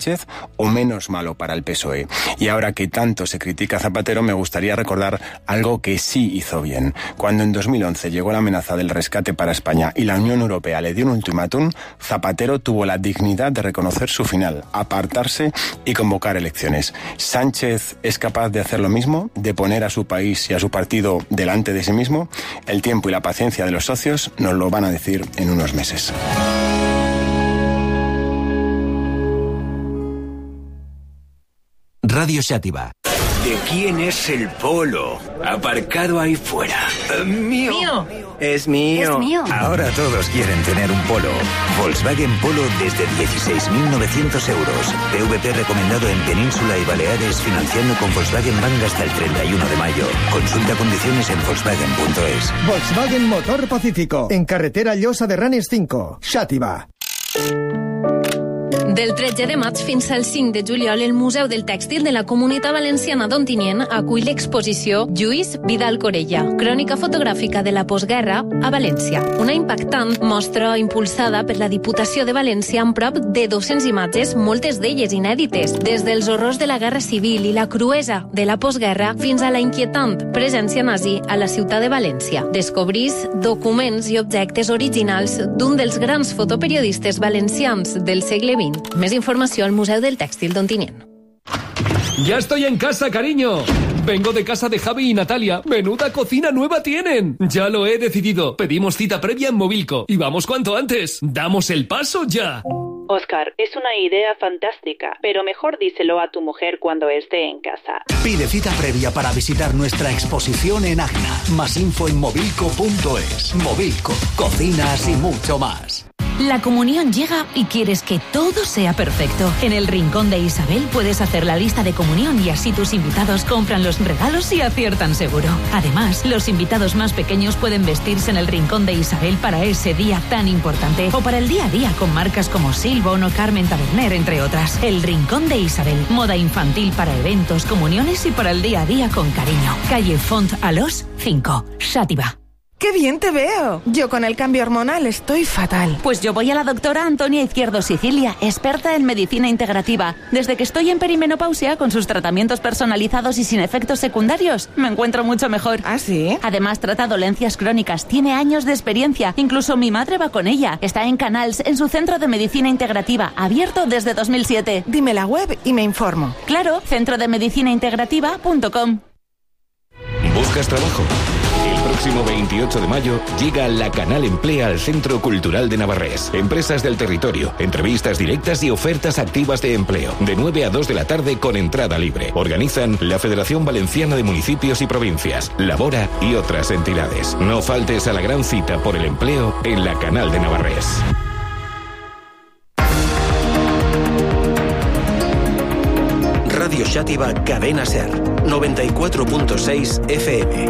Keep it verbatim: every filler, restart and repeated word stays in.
Sánchez o menos malo para el P S O E. Y ahora que tanto se critica a Zapatero, me gustaría recordar algo que sí hizo bien. Cuando en dos mil once llegó la amenaza del rescate para España y la Unión Europea le dio un ultimátum, Zapatero tuvo la dignidad de reconocer su final, apartarse y convocar elecciones. ¿Sánchez es capaz de hacer lo mismo, de poner a su país y a su partido delante de sí mismo? El tiempo y la paciencia de los socios nos lo van a decir en unos meses. Radio Xàtiva. ¿De quién es el Polo? Aparcado ahí fuera. Uh, mío. Mío. Es mío. Es mío. Ahora todos quieren tener un Polo. Volkswagen Polo desde dieciséis mil novecientos euros. P V P recomendado en Península y Baleares, financiando con Volkswagen Bank hasta el treinta y uno de mayo. Consulta condiciones en Volkswagen punto es. Volkswagen Motor Pacífico. En carretera Llosa de Ranes cinco. Xàtiva. Del tretze de maig fins al cinc de juliol, el Museu del Tèxtil de la Comunitat Valenciana d'Ontinyent acull l'exposició Lluís Vidal Corella, crònica fotogràfica de la postguerra a València. Una impactant mostra impulsada per la Diputació de València amb prop de dues-centes imatges, moltes d'elles inèdites, des dels horrors de la Guerra Civil i la cruesa de la postguerra fins a la inquietant presència nazi a la ciutat de València. Descobrís documents i objectes originals d'un dels grans fotoperiodistes valencians del segle vint. Més informació al Museu del Tèxtil d'Ontinyent. ¡Ya estoy en casa, cariño! Vengo de casa de Javi y Natalia. ¡Menuda cocina nueva tienen! Ya lo he decidido. Pedimos cita previa en Movilco. Y vamos cuanto antes. ¡Damos el paso ya! Oscar, es una idea fantástica, pero mejor díselo a tu mujer cuando esté en casa. Pide cita previa para visitar nuestra exposición en Agna. Más info en movilco punto es. Movilco, cocinas y mucho más. La comunión llega y quieres que todo sea perfecto. En el Rincón de Isabel puedes hacer la lista de comunión y así tus invitados compran los regalos y aciertan seguro. Además, los invitados más pequeños pueden vestirse en el Rincón de Isabel para ese día tan importante o para el día a día con marcas como Silbon o Carmen Taberner, entre otras. El Rincón de Isabel, moda infantil para eventos, comuniones y para el día a día con cariño. Calle Font Alós cinco, Xàtiva. ¡Qué bien te veo! Yo con el cambio hormonal estoy fatal. Pues yo voy a la doctora Antonia Izquierdo Sicilia, experta en medicina integrativa. Desde que estoy en perimenopausia, con sus tratamientos personalizados y sin efectos secundarios, me encuentro mucho mejor. ¿Ah, sí? Además, trata dolencias crónicas, tiene años de experiencia. Incluso mi madre va con ella. Está en Canals, en su centro de medicina integrativa, abierto desde dos mil siete. Dime la web y me informo. Claro, centro de medicina integrativa punto com. ¿Buscas trabajo? El próximo veintiocho de mayo llega la Canal Emplea al Centro Cultural de Navarrés. Empresas del territorio, entrevistas directas y ofertas activas de empleo. De nueve a dos de la tarde con entrada libre. Organizan la Federación Valenciana de Municipios y Provincias, Labora y otras entidades. No faltes a la gran cita por el empleo en la Canal de Navarrés. Radio Xàtiva Cadena Ser, noventa y cuatro punto seis F M.